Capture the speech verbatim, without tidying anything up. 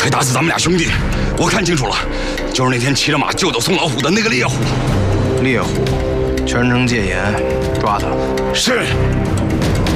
可以打死咱们俩兄弟。我看清楚了，就是那天骑着马救走宋老虎的那个猎虎。 猎虎，全城戒严，抓他。 是。